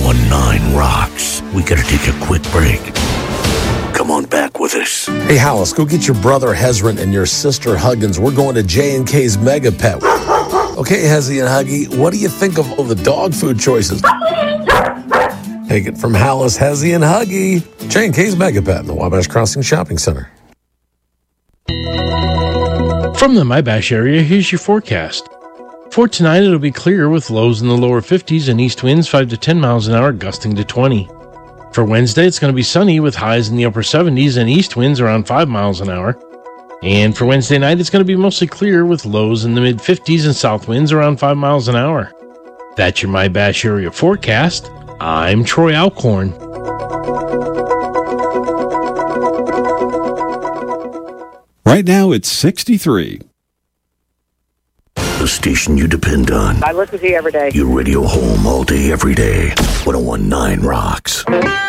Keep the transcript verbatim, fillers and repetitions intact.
one nine rocks. We gotta take a quick break. Come on back with us. Hey, Hollis, go get your brother Hezron and your sister Huggins. We're going to J and K's Mega Pet. Okay, Hezzy and Huggy, what do you think of all the dog food choices? Take it from Hollis, Hezzy, and Huggy. J and K's Mega Pet in the Wabash Crossing Shopping Center. From the Mybash area, here's your forecast. For tonight, it'll be clear with lows in the lower fifties and east winds five to ten miles an hour, gusting to twenty. For Wednesday, it's going to be sunny with highs in the upper seventies and east winds around five miles an hour. And for Wednesday night, it's going to be mostly clear with lows in the mid fifties and south winds around five miles an hour. That's your Mybash area forecast. I'm Troy Alcorn. Right now, it's sixty-three. The station you depend on. I listen to you every day. Your radio home all day, every day. one oh one point nine rocks.